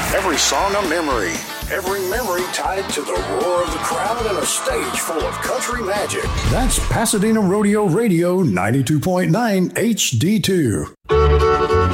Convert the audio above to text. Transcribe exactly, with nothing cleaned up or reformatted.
Every song a memory. Every memory tied to the roar of the crowd and a stage full of country magic. That's Pasadena Rodeo Radio ninety-two point nine H D two.